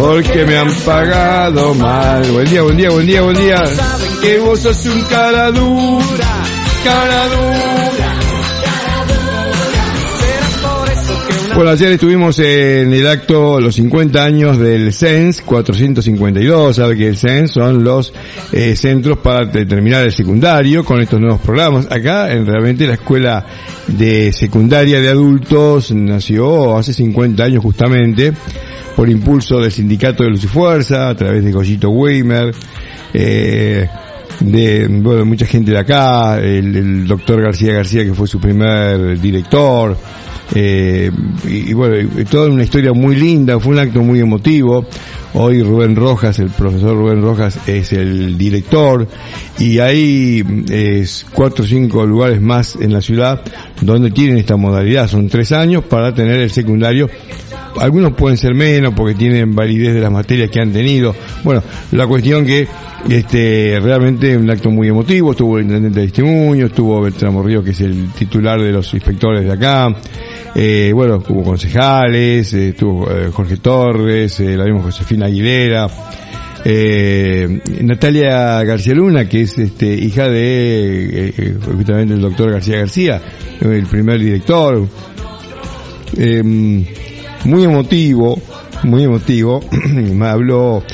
porque me han pagado mal. Buen día, buen día, buen día, buen día. Que vos sos un cara dura, cara dura. Bueno, ayer estuvimos en el acto, los 50 años del CENS 452, sabe que el CENS son los centros para terminar el secundario con estos nuevos programas. Acá, realmente la escuela de secundaria de adultos nació hace 50 años justamente, por impulso del sindicato de Luz y Fuerza, a través de Goyito Weimer, bueno, mucha gente de acá, el doctor García, que fue su primer director, y bueno, toda una historia muy linda, fue un acto muy emotivo. Hoy Rubén Rojas, el profesor Rubén Rojas, es el director, y hay 4 o 5 lugares más en la ciudad donde tienen esta modalidad. Son 3 años para tener el secundario. Algunos pueden ser menos porque tienen validez de las materias que han tenido. Bueno, la cuestión que realmente un acto muy emotivo. Estuvo el intendente de Estimuño, estuvo Bertramo Ríos, que es el titular de los inspectores de acá. Bueno, hubo concejales, estuvo Jorge Torres, la misma Josefina Aguilera, Natalia García Luna, que es hija de justamente el doctor García, el primer director. Muy emotivo, me habló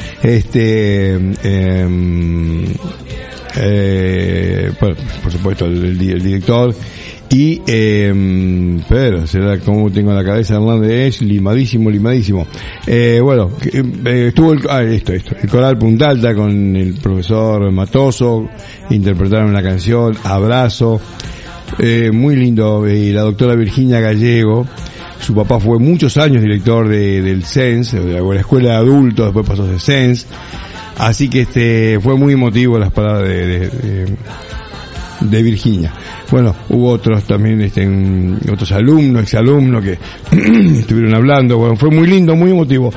bueno, por supuesto el director, y pero será como tengo en la cabeza, Hernández, limadísimo. Bueno, estuvo el coral Punta Alta con el profesor Matoso, interpretaron una canción, Abrazo, muy lindo, y la doctora Virginia Gallego. Su papá fue muchos años director del CENS, de la escuela de adultos, después pasó de CENS, así que fue muy emotivo las palabras de Virginia. Bueno, hubo otros también, otros alumnos, exalumnos que estuvieron hablando. Bueno, fue muy lindo, muy emotivo.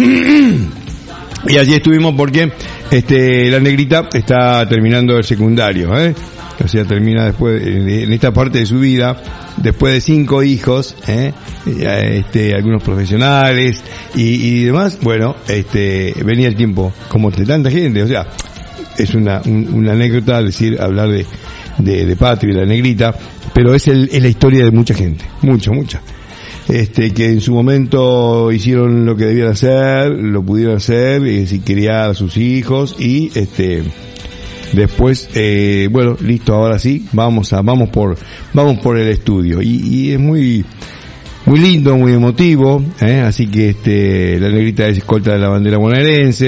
Y allí estuvimos porque la negrita está terminando el secundario, o sea, termina después, en esta parte de su vida, después de 5 hijos, algunos profesionales y demás. Bueno, venía el tiempo, como de tanta gente, o sea, es una anécdota hablar de Patria y la negrita, pero es la historia de mucha gente, mucha, que en su momento hicieron lo que debían hacer, lo pudieron hacer, y criar a sus hijos, y después, bueno, listo, ahora sí, vamos por el estudio, y es muy lindo, muy emotivo, así que la negrita es escolta de la bandera bonaerense.